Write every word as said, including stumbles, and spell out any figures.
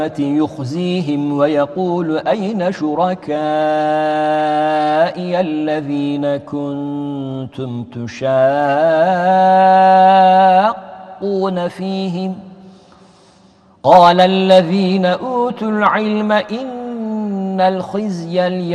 يخزيهم ويقول أين شركائي الذين كنتم تشاقون فيهم قال الذين أوتوا العلم إن الخزي اليوم